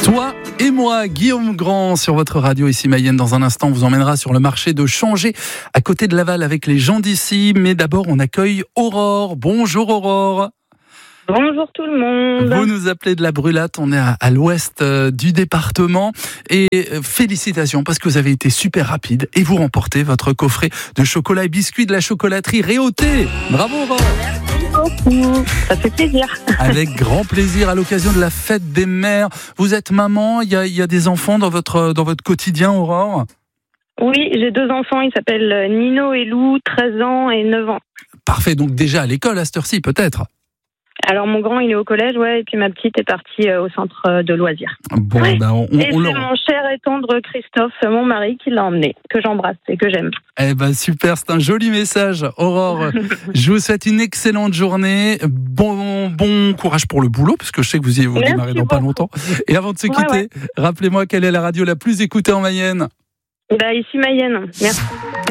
Toi et moi, Guillaume Grand sur votre radio ici Mayenne. Dans un instant, on vous emmènera sur le marché de Changé à côté de Laval avec les gens d'ici. Mais d'abord, on accueille Aurore. Bonjour Aurore. Bonjour tout le monde. Vous nous appelez de la Brulate, on est à l'ouest du département et félicitations parce que vous avez été super rapide et vous remportez votre coffret de chocolat et biscuits de la chocolaterie Réauté. Bravo Aurore. Merci beaucoup, ça fait plaisir. Avec grand plaisir à l'occasion de la fête des mères. Vous êtes maman, il y a des enfants dans votre quotidien Aurore ? Oui, j'ai 2 enfants, ils s'appellent Nino et Lou, 13 ans et 9 ans. Parfait, donc déjà à l'école à cette heure-ci peut-être ? Alors mon grand il est au collège, ouais, et puis ma petite est partie au centre de loisirs. Bon, ouais. Ben et c'est mon cher et tendre Christophe, mon mari, qui l'a emmené, que j'embrasse et que j'aime. Eh ben super, c'est un joli message, Aurore. Je vous souhaite une excellente journée, bon courage pour le boulot, parce que je sais que vous démarrez dans pas longtemps. Et avant de se quitter, rappelez-moi quelle est la radio la plus écoutée en Mayenne. Ici Mayenne, merci.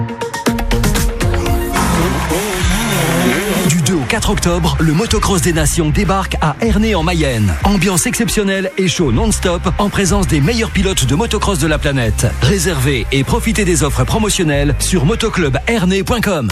Du 2 au 4 octobre, le Motocross des Nations débarque à Ernée en Mayenne. Ambiance exceptionnelle et show non-stop en présence des meilleurs pilotes de motocross de la planète. Réservez et profitez des offres promotionnelles sur motoclubernée.com.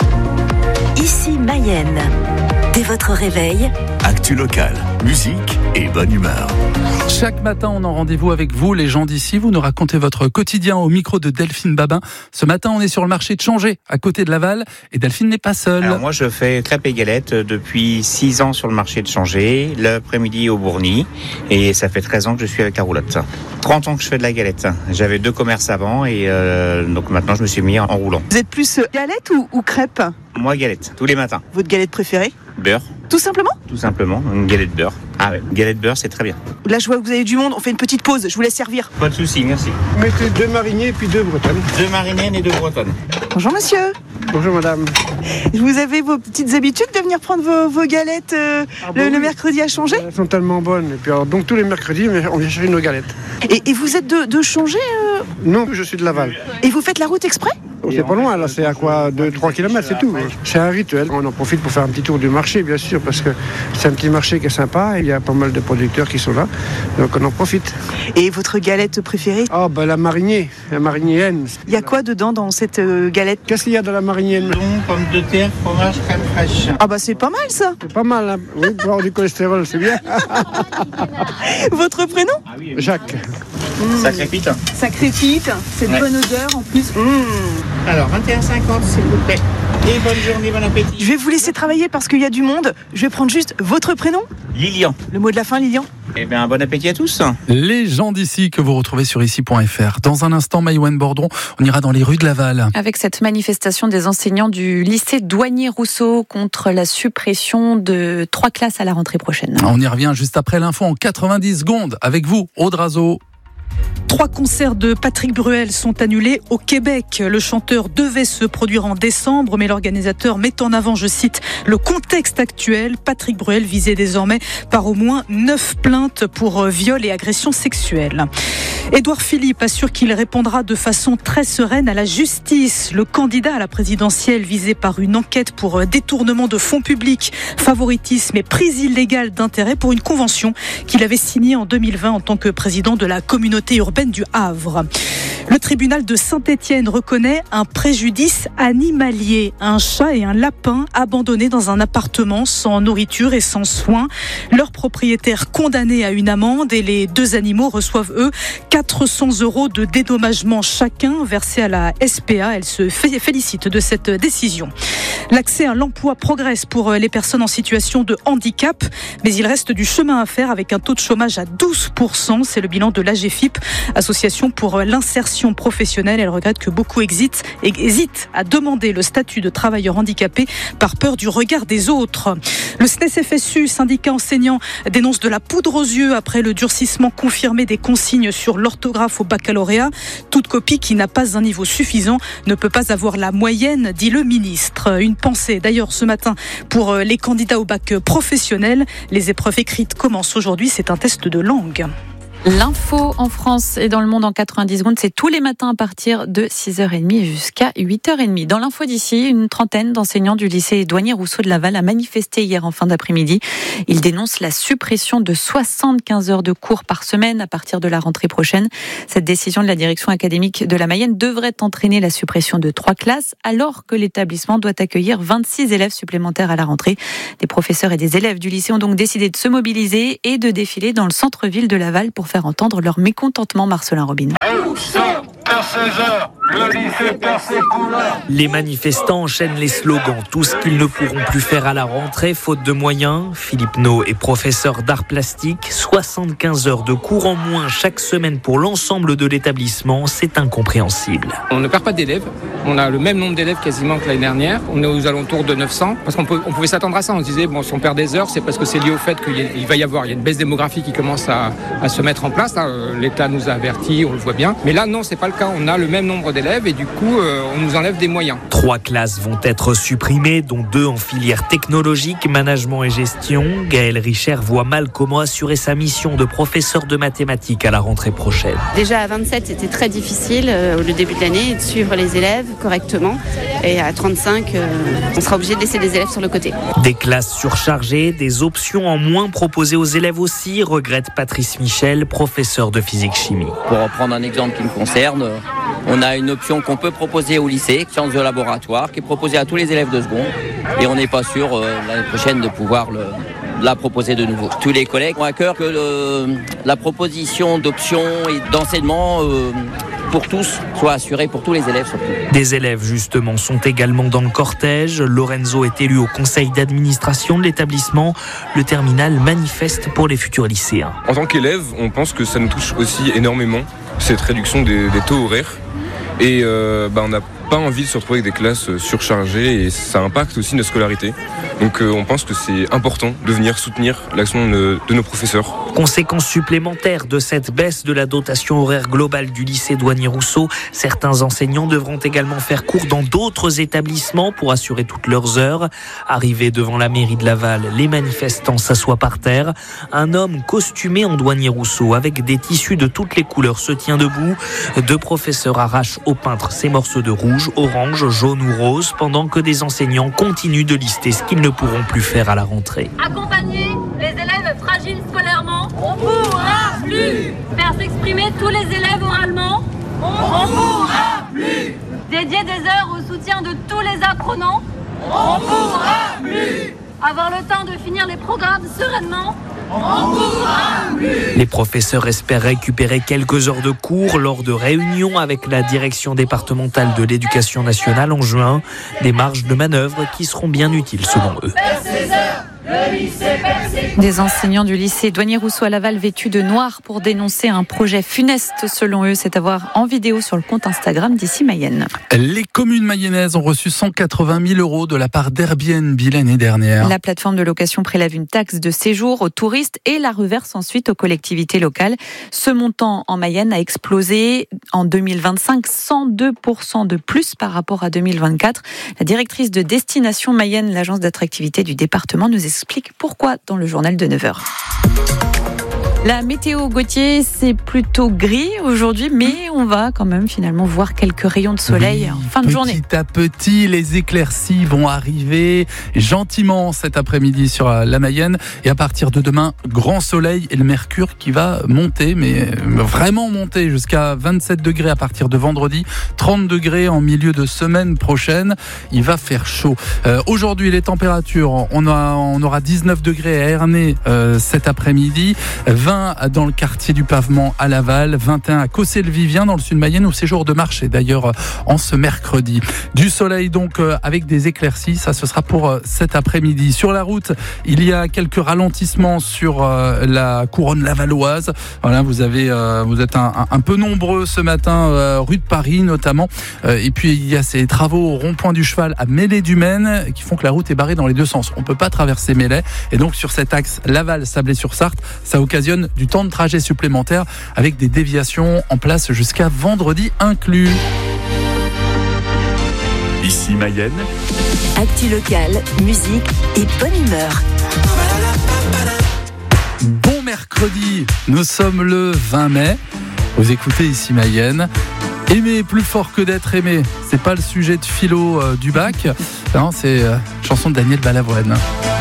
Ici Mayenne. Dès votre réveil, actu locale, musique et bonne humeur. Chaque matin, on a rendez-vous avec vous, les gens d'ici. Vous nous racontez votre quotidien au micro de Delphine Babin. Ce matin, on est sur le marché de Changé, à côté de Laval. Et Delphine n'est pas seule. Alors moi, je fais crêpes et galettes depuis 6 ans sur le marché de Changé, l'après-midi au Bourgny. Et ça fait 13 ans que je suis avec la roulotte. 30 ans que je fais de la galette. J'avais 2 commerces avant et donc maintenant, je me suis mis en roulant. Vous êtes plus galette ou crêpe ? Moi, galette, tous les matins. Votre galette préférée ? Beurre. Tout simplement ? Tout simplement, une galette beurre. Ah ouais, galette beurre, c'est très bien. Là, je vois que vous avez du monde, on fait une petite pause, je vous laisse servir. Pas de souci, merci. Mettez 2 mariniers et puis 2 bretonnes. 2 mariniennes et 2 bretonnes. Bonjour monsieur. Bonjour madame. Vous avez vos petites habitudes de venir prendre vos galettes le mercredi à Changé ? Elles sont tellement bonnes. Et puis alors, donc tous les mercredis, on vient chercher nos galettes. Et vous êtes de Changé Non, je suis de Laval. Et vous faites la route exprès ? C'est pas loin, là, c'est à quoi 2-3 km, c'est tout. C'est un rituel. On en profite pour faire un petit tour du marché, bien sûr, parce que c'est un petit marché qui est sympa. Et il y a pas mal de producteurs qui sont là, donc on en profite. Et votre galette préférée ? La marinienne. Il y a quoi dedans dans cette galette ? Qu'est-ce qu'il y a dans la marinienne ? Pommes de terre, fromage, crème fraîche. Ah bah c'est pas mal ça. C'est pas mal, hein. Oui, pour avoir du cholestérol, c'est bien. Votre prénom ? Jacques. Ça crépite. Ça crépite, c'est de bonne odeur en plus. Alors, 21,50 s'il vous plaît. Et bonne journée, bon appétit. Je vais vous laisser travailler parce qu'il y a du monde. Je vais prendre juste votre prénom. Lilian. Le mot de la fin, Lilian. Eh bien, bon appétit à tous. Les gens d'ici que vous retrouvez sur ici.fr. Dans un instant, Maïwen Bordron, on ira dans les rues de Laval. Avec cette manifestation des enseignants du lycée Douanier-Rousseau contre la suppression de 3 classes à la rentrée prochaine. On y revient juste après l'info en 90 secondes. Avec vous, Aude Razo. 3 concerts de Patrick Bruel sont annulés au Québec. Le chanteur devait se produire en décembre, mais l'organisateur met en avant, je cite, le contexte actuel. Patrick Bruel visé désormais par au moins 9 plaintes pour viol et agression sexuelle. Édouard Philippe assure qu'il répondra de façon très sereine à la justice. Le candidat à la présidentielle visé par une enquête pour détournement de fonds publics, favoritisme et prise illégale d'intérêt pour une convention qu'il avait signée en 2020 en tant que président de la communauté urbaine du Havre. Le tribunal de Saint-Étienne reconnaît un préjudice animalier. Un chat et un lapin abandonnés dans un appartement sans nourriture et sans soins. Leurs propriétaires condamnés à une amende et les 2 animaux reçoivent, eux, 400 € de dédommagement chacun versés à la SPA. Elle se félicite de cette décision. L'accès à l'emploi progresse pour les personnes en situation de handicap, mais il reste du chemin à faire avec un taux de chômage à 12%. C'est le bilan de l'AGFIP, Association pour l'insertion professionnelle. Elle regrette que beaucoup hésitent à demander le statut de travailleur handicapé par peur du regard des autres. Le SNES-FSU, syndicat enseignant, dénonce de la poudre aux yeux après le durcissement confirmé des consignes sur l'orthographe au baccalauréat. Toute copie qui n'a pas un niveau suffisant ne peut pas avoir la moyenne, dit le ministre. Une pensée d'ailleurs ce matin pour les candidats au bac professionnel. Les épreuves écrites commencent aujourd'hui, c'est un test de langue. L'info en France et dans le monde en 90 secondes, c'est tous les matins à partir de 6h30 jusqu'à 8h30. Dans l'info d'ici, une trentaine d'enseignants du lycée Douanier-Rousseau de Laval a manifesté hier en fin d'après-midi. Ils dénoncent la suppression de 75 heures de cours par semaine à partir de la rentrée prochaine. Cette décision de la direction académique de la Mayenne devrait entraîner la suppression de 3 classes alors que l'établissement doit accueillir 26 élèves supplémentaires à la rentrée. Des professeurs et des élèves du lycée ont donc décidé de se mobiliser et de défiler dans le centre-ville de Laval pour faire entendre leur mécontentement. Marcelin Robin. Les manifestants enchaînent les slogans, tout ce qu'ils ne pourront plus faire à la rentrée faute de moyens. Philippe No est professeur d'art plastique, 75 heures de cours en moins chaque semaine pour l'ensemble de l'établissement, c'est incompréhensible. On ne perd pas d'élèves, on a le même nombre d'élèves quasiment que l'année dernière, on est aux alentours de 900, parce qu'on pouvait s'attendre à ça, on se disait bon, si on perd des heures c'est parce que c'est lié au fait qu'il va y avoir une baisse démographique qui commence à se mettre en place, l'État nous a avertis, on le voit bien, mais là non, c'est pas le cas, on a le même nombre d'élèves et du coup on nous enlève des moyens. 3 classes vont être supprimées, dont 2 en filière technologique, management et gestion. Gaël Richer voit mal comment assurer sa mission de professeur de mathématiques à la rentrée prochaine. Déjà à 27, c'était très difficile le début de l'année de suivre les élèves correctement et à 35, on sera obligé de laisser des élèves sur le côté. Des classes surchargées, des options en moins proposées aux élèves aussi, regrette Patrice Michel, professeur de physique-chimie. Pour reprendre un exemple qui me concerne, on a une option qu'on peut proposer au lycée, sciences de laboratoire, qui est proposée à tous les élèves de seconde. Et on n'est pas sûr l'année prochaine de pouvoir la proposer de nouveau. Tous les collègues ont à cœur que la proposition d'options et d'enseignement pour tous soit assurée pour tous les élèves surtout. Des élèves justement sont également dans le cortège. Lorenzo est élu au conseil d'administration de l'établissement. Le terminal manifeste pour les futurs lycéens. En tant qu'élève, on pense que ça nous touche aussi énormément, cette réduction des taux horaires. Et on n'a pas envie de se retrouver avec des classes surchargées et ça impacte aussi notre scolarité. Donc on pense que c'est important de venir soutenir l'action de nos professeurs. Conséquence supplémentaire de cette baisse de la dotation horaire globale du lycée Douanier-Rousseau, certains enseignants devront également faire cours dans d'autres établissements pour assurer toutes leurs heures. Arrivés devant la mairie de Laval, les manifestants s'assoient par terre. Un homme costumé en Douanier-Rousseau avec des tissus de toutes les couleurs se tient debout. 2 professeurs arrachent au peintre ces morceaux de rouge, orange, jaune ou rose, pendant que des enseignants continuent de lister ce qu'ils ne pourront plus faire à la rentrée. Accompagner les élèves fragiles scolairement, on pourra plus. Faire s'exprimer tous les élèves oralement, on pourra plus. Dédier des heures au soutien de tous les apprenants, on pourra plus. Avoir le temps de finir les programmes sereinement, on pourra plus. Les professeurs espèrent récupérer quelques heures de cours lors de réunions avec la direction départementale de l'éducation nationale en juin. Des marges de manœuvre qui seront bien utiles selon eux. Des enseignants du lycée Douanier-Rousseau à Laval vêtus de noir pour dénoncer un projet funeste selon eux. C'est à voir en vidéo sur le compte Instagram d'Ici Mayenne. Les communes mayennaises ont reçu 180 000 € de la part d'Airbnb l'année dernière. La plateforme de location prélève une taxe de séjour aux touristes et la reverse ensuite aux collectivités locales. Ce montant en Mayenne a explosé en 2025, 102% de plus par rapport à 2024. La directrice de Destination Mayenne, l'agence d'attractivité du département, nous explique pourquoi dans le journal de 9h. La météo, Gauthier, c'est plutôt gris aujourd'hui, mais on va quand même finalement voir quelques rayons de soleil en fin de journée. Petit à petit, les éclaircies vont arriver gentiment cet après-midi sur la Mayenne. Et à partir de demain, grand soleil et le mercure qui va monter, mais vraiment monter jusqu'à 27 degrés à partir de vendredi, 30 degrés en milieu de semaine prochaine. Il va faire chaud. Aujourd'hui, les températures, on aura 19 degrés à Ernée cet après-midi, 20 dans le quartier du Pavement à Laval, 21 à Cossé-le-Vivien dans le sud Mayenne où c'est jour de marché d'ailleurs en ce mercredi. Du soleil donc avec des éclaircies, ça ce sera pour cet après-midi. Sur la route, il y a quelques ralentissements sur la couronne lavalloise. Voilà, vous êtes un peu nombreux ce matin rue de Paris notamment. Et puis il y a ces travaux au rond-point du Cheval à Mêlée-du-Maine qui font que la route est barrée dans les deux sens. On peut pas traverser Mêlée et donc sur cet axe Laval-Sablé-sur-Sarthe, ça occasionne du temps de trajet supplémentaire avec des déviations en place jusqu'à vendredi inclus. Ici Mayenne. Actu locale, musique et bonne humeur. Bon mercredi. mercredi, nous sommes le 20 mai. Vous écoutez ici Mayenne. Aimer plus fort que d'être aimé, c'est pas le sujet de philo du bac. Non, c'est chanson de Daniel Balavoine.